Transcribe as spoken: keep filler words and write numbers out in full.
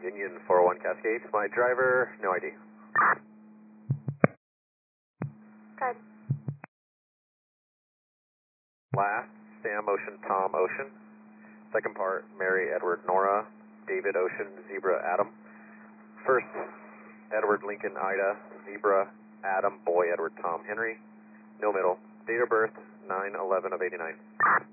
Union four oh one Cascades. My driver, no I D. Good. Last, Sam Ocean, Tom Ocean. Second part, Mary Edward Nora, David Ocean, Zebra Adam. First, Edward Lincoln Ida, Zebra Adam, Boy Edward Tom Henry. No middle. Date of birth, nine eleven of eighty-nine.